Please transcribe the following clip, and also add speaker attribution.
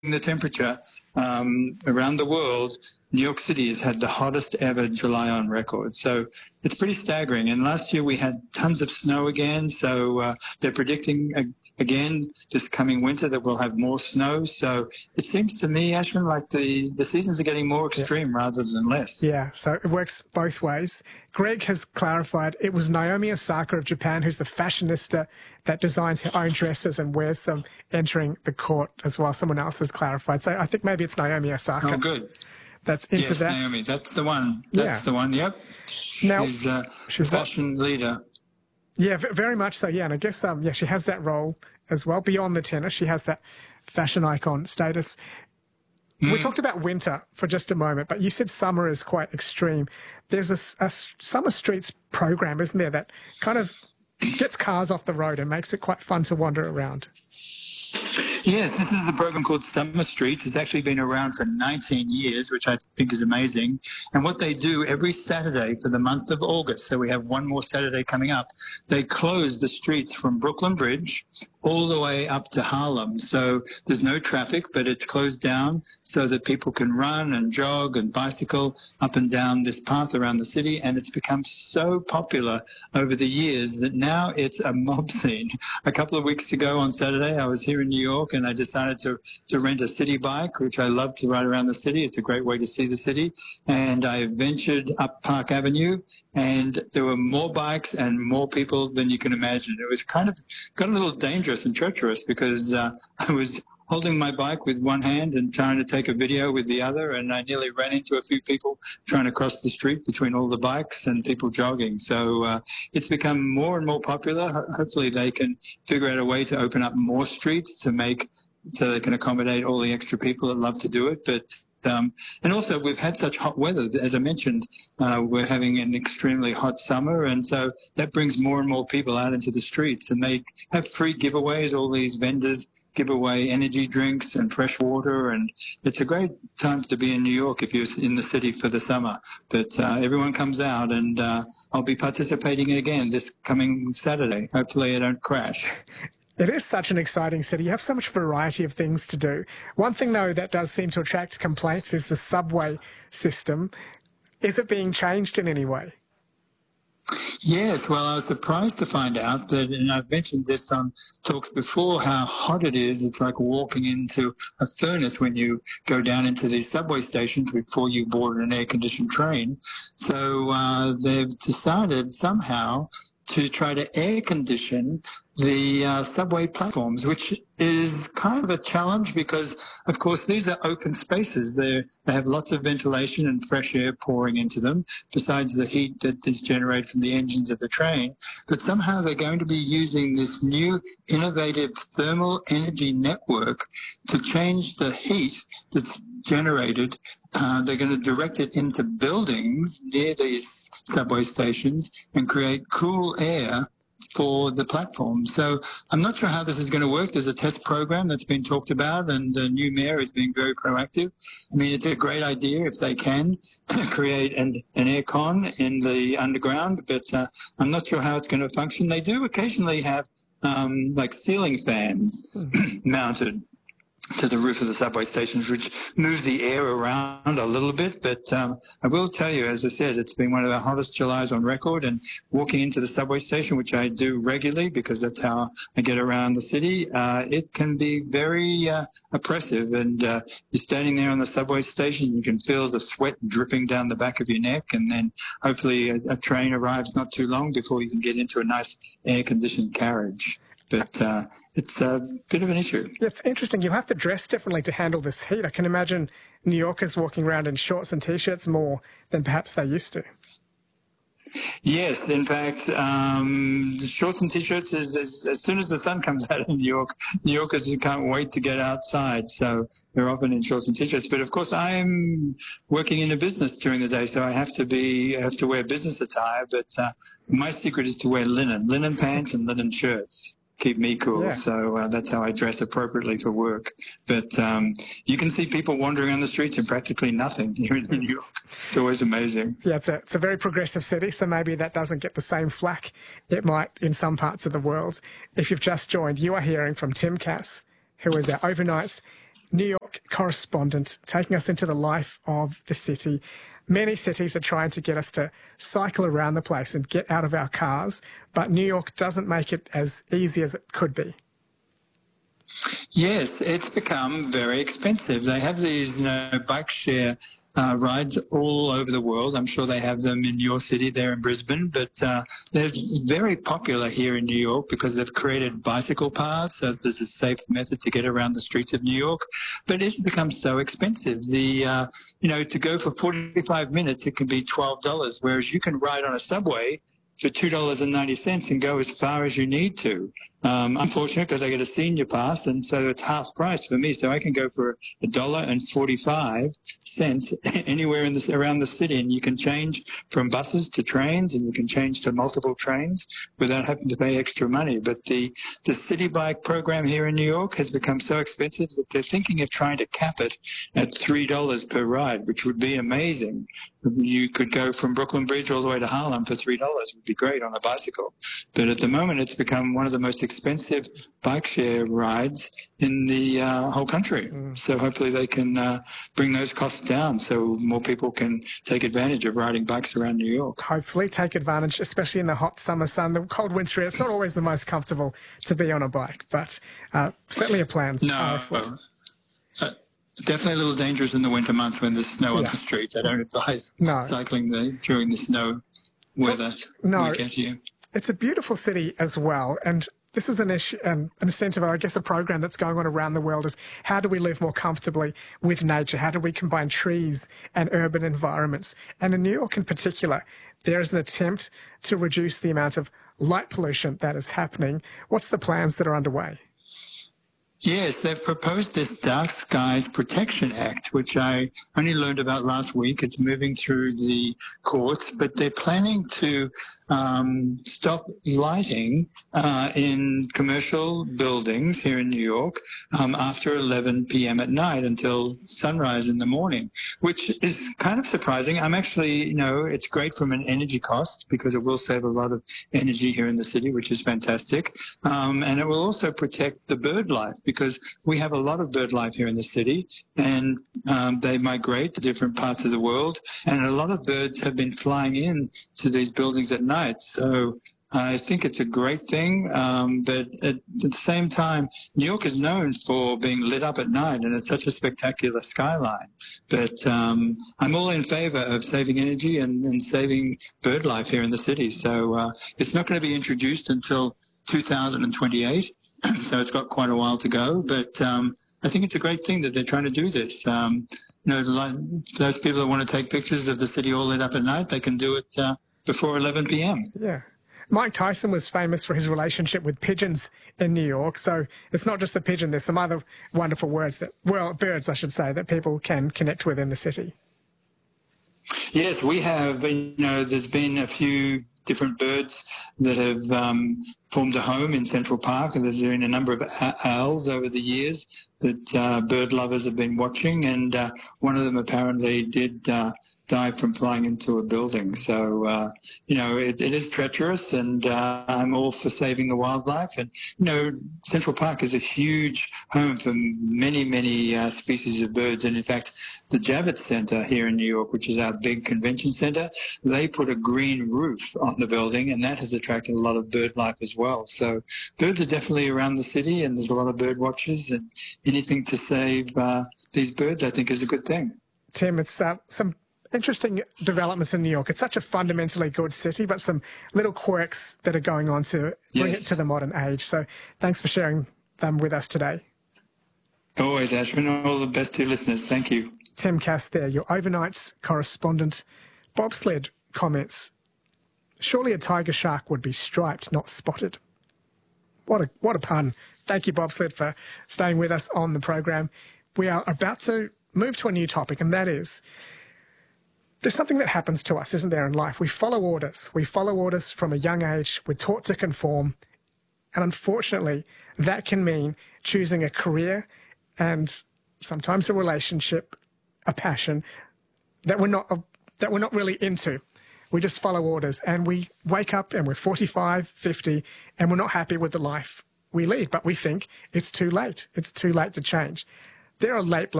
Speaker 1: the temperature around the world, New York City has had the hottest ever July on record. So it's pretty staggering. And last year we had tons of snow again. So they're predicting again this coming winter that we'll have more snow. So it seems to me, Ashwin, like the seasons are getting more extreme rather than less.
Speaker 2: Yeah, so it works both ways. Greg has clarified it was Naomi Osaka of Japan who's the fashionista that designs her own dresses and wears them entering the court as well. Someone else has clarified. So I think maybe it's Naomi Osaka.
Speaker 1: Oh, good.
Speaker 2: That's into that.
Speaker 1: Yes, Naomi, that's the one. That's the one, yep. She's a fashion leader.
Speaker 2: Yeah, very much so, yeah. And I guess, she has that role as well. Beyond the tennis, she has that fashion icon status. We talked about winter for just a moment, but you said summer is quite extreme. There's a summer streets program, isn't there, that kind of gets cars off the road and makes it quite fun to wander around.
Speaker 1: Yes, this is a program called Summer Streets. It's actually been around for 19 years, which I think is amazing. And what they do every Saturday for the month of August, so we have one more Saturday coming up, they close the streets from Brooklyn Bridge all the way up to Harlem. So there's no traffic, but it's closed down so that people can run and jog and bicycle up and down this path around the city. And it's become so popular over the years that now it's a mob scene. A couple of weeks ago on Saturday, I was here in New York and I decided to rent a city bike, which I love to ride around the city. It's a great way to see the city. And I ventured up Park Avenue and there were more bikes and more people than you can imagine. It was got a little dangerous and treacherous because I was holding my bike with one hand and trying to take a video with the other, and I nearly ran into a few people trying to cross the street between all the bikes and people jogging. So it's become more and more popular. Hopefully they can figure out a way to open up more streets to make so they can accommodate all the extra people that love to do it. But and also we've had such hot weather. As I mentioned, we're having an extremely hot summer, and so that brings more and more people out into the streets, and they have free giveaways. All these vendors give away energy drinks and fresh water, and it's a great time to be in New York if you're in the city for the summer. But everyone comes out, and I'll be participating again this coming Saturday. Hopefully I don't crash.
Speaker 2: It is such an exciting city. You have so much variety of things to do. One thing, though, that does seem to attract complaints is the subway system. Is it being changed in any way?
Speaker 1: Yes, well, I was surprised to find out that, and I've mentioned this on talks before, how hot it is. It's like walking into a furnace when you go down into these subway stations before you board an air-conditioned train. So they've decided somehow to try to air condition the subway platforms, which is kind of a challenge because, of course, these are open spaces. They have lots of ventilation and fresh air pouring into them, besides the heat that is generated from the engines of the train. But somehow they're going to be using this new innovative thermal energy network to change the heat that's generated. They're going to direct it into buildings near these subway stations and create cool air for the platform. So I'm not sure how this is going to work. There's a test program that's been talked about, and the new mayor is being very proactive. I mean, it's a great idea if they can create an air con in the underground, but I'm not sure how it's going to function. They do occasionally have like ceiling fans mounted to the roof of the subway stations, which move the air around a little bit. But I will tell you, as I said, it's been one of the hottest Julys on record, and walking into the subway station, which I do regularly because that's how I get around the city, it can be very oppressive. And you're standing there on the subway station, you can feel the sweat dripping down the back of your neck, and then hopefully a train arrives not too long before you can get into a nice air-conditioned carriage. But it's a bit of an issue.
Speaker 2: It's interesting. You'll have to dress differently to handle this heat. I can imagine New Yorkers walking around in shorts and T-shirts more than perhaps they used to.
Speaker 1: Yes, in fact, shorts and T-shirts is as soon as the sun comes out in New York, New Yorkers can't wait to get outside. So they're often in shorts and T-shirts. But of course, I'm working in a business during the day, so I have to wear business attire. But my secret is to wear linen pants and linen shirts. Keep me cool. Yeah. So that's how I dress appropriately for work. But you can see people wandering on the streets in practically nothing here in New York. It's always amazing.
Speaker 2: Yeah, it's a very progressive city, so maybe that doesn't get the same flack it might in some parts of the world. If you've just joined, you are hearing from Tim Cass, who is our overnight New York correspondent, taking us into the life of the city. Many cities are trying to get us to cycle around the place and get out of our cars, but New York doesn't make it as easy as it could be.
Speaker 1: Yes, it's become very expensive. They have these bike share rides all over the world. I'm sure they have them in your city there in Brisbane, but they're very popular here in New York because they've created bicycle paths, so there's a safe method to get around the streets of New York. But it's become so expensive. To go for 45 minutes, it can be $12, whereas you can ride on a subway for $2.90 and go as far as you need to. I'm fortunate because I get a senior pass, and so it's half price for me. So I can go for $1.45 anywhere around the city, and you can change from buses to trains, and you can change to multiple trains without having to pay extra money. But the city bike program here in New York has become so expensive that they're thinking of trying to cap it at $3 per ride, which would be amazing. You could go from Brooklyn Bridge all the way to Harlem for $3. It would be great on a bicycle. But at the moment, it's become one of the most expensive bike share rides in the whole country. So hopefully they can bring those costs down so more people can take advantage of riding bikes around New York.
Speaker 2: Hopefully take advantage, especially in the hot summer sun, the cold winter. It's not always the most comfortable to be on a bike, but certainly a plan.
Speaker 1: Definitely a little dangerous in the winter months when there's snow on the streets. I don't advise cycling during the snow weather we get here.
Speaker 2: It's a beautiful city as well, and this is an issue, an incentive, or I guess a program that's going on around the world is how do we live more comfortably with nature? How do we combine trees and urban environments? And in New York in particular, there is an attempt to reduce the amount of light pollution that is happening. What's the plans that are underway?
Speaker 1: Yes, they've proposed this Dark Skies Protection Act, which I only learned about last week. It's moving through the courts, but they're planning to stop lighting in commercial buildings here in New York after 11 p.m. at night until sunrise in the morning, which is kind of surprising. I'm actually, it's great from an energy cost because it will save a lot of energy here in the city, which is fantastic. And it will also protect the bird life because we have a lot of bird life here in the city, and they migrate to different parts of the world, and a lot of birds have been flying in to these buildings at night. So I think it's a great thing, but at the same time, New York is known for being lit up at night, and it's such a spectacular skyline. But I'm all in favor of saving energy and saving bird life here in the city. So it's not going to be introduced until 2028. So it's got quite a while to go, but I think it's a great thing that they're trying to do this. Those people that want to take pictures of the city all lit up at night, they can do it before 11 p.m.
Speaker 2: Yeah. Mike Tyson was famous for his relationship with pigeons in New York. So it's not just the pigeon. There's some other wonderful birds, I should say, that people can connect with in the city.
Speaker 1: Yes, we have. There's been a few different birds that have formed a home in Central Park, and there's been a number of owls over the years that bird lovers have been watching, and one of them apparently did die from flying into a building. So, it is treacherous, and I'm all for saving the wildlife. And, Central Park is a huge home for many, many species of birds. And in fact, the Javits Center here in New York, which is our big convention center, they put a green roof on the building, and that has attracted a lot of bird life as well. So birds are definitely around the city, and there's a lot of bird watchers, and anything to save these birds, I think, is a good thing.
Speaker 2: Tim, it's some interesting developments in New York. It's such a fundamentally good city, but some little quirks that are going on to bring it to the modern age. So thanks for sharing them with us today.
Speaker 1: Always, Ashwin. All the best to your listeners. Thank you.
Speaker 2: Tim Cass there, your overnights correspondent. Bobsled comments, surely a tiger shark would be striped, not spotted. What a pun. Thank you, Bobsled, for staying with us on the program. We are about to move to a new topic, and that is there's something that happens to us, isn't there, in life? We follow orders. We follow orders from a young age. We're taught to conform. And unfortunately, that can mean choosing a career and sometimes a relationship, a passion that we're not really into. We just follow orders, and we wake up and we're 45, 50, and we're not happy with the life we lead, but we think it's too late. It's too late to change. They're a late